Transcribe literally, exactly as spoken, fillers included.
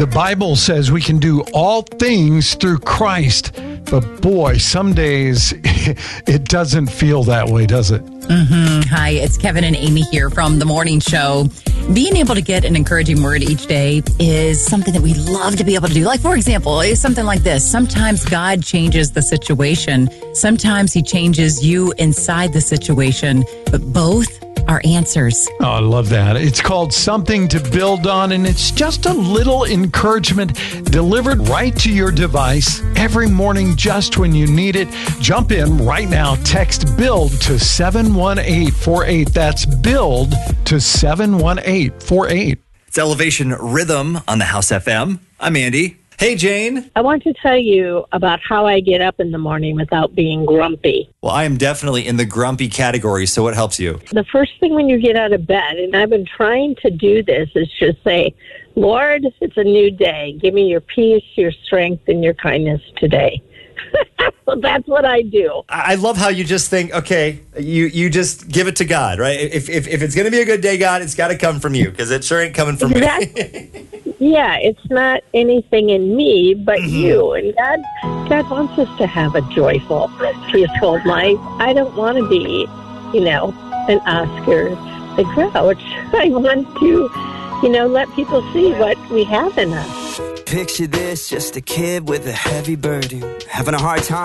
The Bible says we can do all things through Christ. But boy, some days it doesn't feel that way, does it? Mm-hmm. Hi, it's Kevin and Amy here from The Morning Show. Being able to get an encouraging word each day is something that we love to be able to do. Like, for example, it's something like this. Sometimes God changes the situation. Sometimes he changes you inside the situation. But both are answers. Oh, I love that. It's called Something to Build On, and it's just a little encouragement delivered right to your device every morning just when you need it. Jump in right now. Text BUILD to seven one eight four eight. That's BUILD to seven one eight four eight. It's Elevation Rhythm on the House F M. I'm Andy. Hey, Jane. I want to tell you about how I get up in the morning without being grumpy. Well, I am definitely in the grumpy category, so what helps you? The first thing when you get out of bed, and I've been trying to do this, is just say, Lord, it's a new day. Give me your peace, your strength, and your kindness today. So that's what I do. I love how you just think, okay, you, you just give it to God, right? If if, if it's going to be a good day, God, it's got to come from you, because it sure ain't coming from exactly. me. Yeah, it's not anything in me but Mm-hmm. you. And God, God wants us to have a joyful, peaceful life. I don't want to be, you know, an Oscar the Grouch. I want to, you know, let people see what we have in us. Picture this, just a kid with a heavy burden, having a hard time